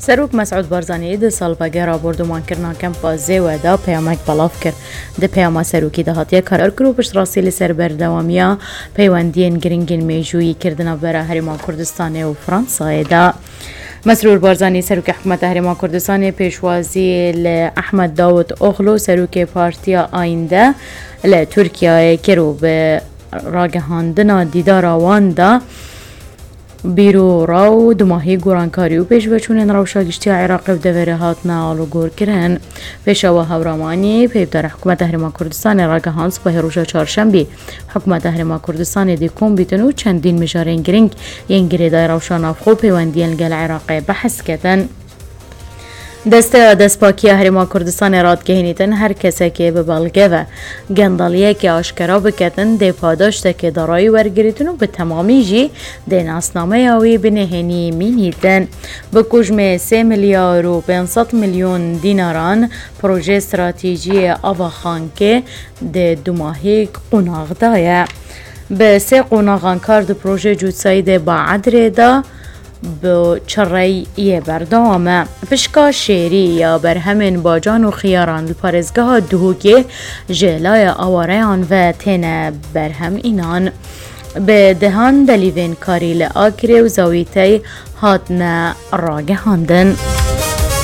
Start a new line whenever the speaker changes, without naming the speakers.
سروک مسعود بارزانی ده سالباگرا بردمان کرنا کمپا زیوه پیامک بلاف کرد ده پیام سروکی ده هاتیه قرار کرو پشت راستی لسر بردوامیا پیوندین گرینگین میجویی کردنا برا هریما کردستان و فرانسای ده. مسرور بارزانی سروک حکومت هریما کردستان پیشوازی احمد داود اغلو سروک پارتیا آینده ترکیه کرو به راگهاندنا دیدار واندا بیرو راو دماهی گورانکاری و پیش بچونن روشا گشتی عراق و دوره هاتنا آلو گور کرن پیشوا هورامانی پیبدار حکومت هریما کردستان راگهان صبح روشا چهارشنبه حکومت هریما کردستان دیکون بیتنو چندین مجارین گرینگ ینگری دای روشا نافخو پیوندین گل عراق بحث کتن دست پاکی هریما کردستان راد گهینیتن هر کسی که به بلگه و گندالیه که آشکارا بکتن ده پاداشته که دارایی ورگریتن و به تمامی جی ده ناسنامه آوی بنهنی مینیتن به کجم 3 میلیارد و 500 میلیون دیناران پروژه استراتیجی آواخان که ده دوماهی قناغ دایه به 3 قناغان کار ده پروژه جوتسایی ده با عدره ده به چرای بردامه پشکا شیری یا برهمن باجان و خیاران الپارزگاه دهوگی جلای آواریان و تین برهم اینان به دهان دلیوین کاری لآکری و زاویتی هاتن راگه هاندن